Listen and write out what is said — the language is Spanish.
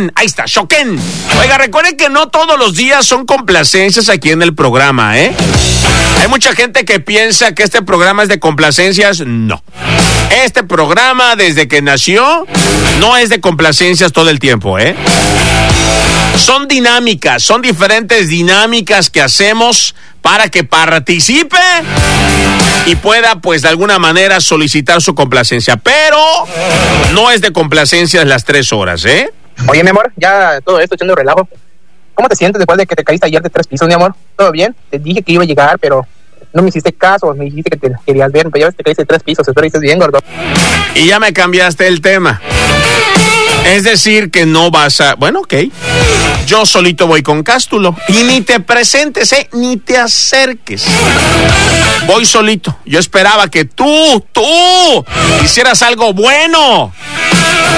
Choquén. Ahí está, Choquén. Oiga, recuerden que no todos los días son complacencias aquí en el programa, ¿eh? Hay mucha gente que piensa que este programa es de complacencias. No. Este programa, desde que nació, no es de complacencias todo el tiempo, ¿eh? Son dinámicas, son diferentes dinámicas que hacemos para que participe y pueda, pues, de alguna manera solicitar su complacencia. Pero no es de complacencias las 3 horas, ¿eh? Oye, mi amor, ya todo esto echando relajo. ¿Cómo te sientes después de que te caíste ayer de 3 pisos, mi amor? ¿Todo bien? Te dije que iba a llegar, pero no me hiciste caso. Me dijiste que te querías ver, pero ya ves, te caíste de 3 pisos. Espero que estés bien, gordo. Y ya me cambiaste el tema. Es decir, que no vas a... Bueno, ok. Yo solito voy con Cástulo. Y ni te presentes, ni te acerques. Voy solito. Yo esperaba que tú hicieras algo bueno.